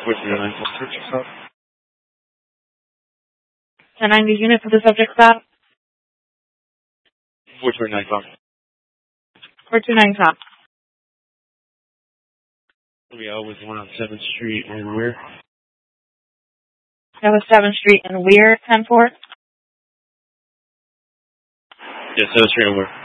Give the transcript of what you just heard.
429 for subject stop. 1090 unit for the subject stop. 429 top. 429 top. We was one on 7th Street and Weir. That was 7th Street and Weir, 10-4. Yeah, 7th Street and Weir.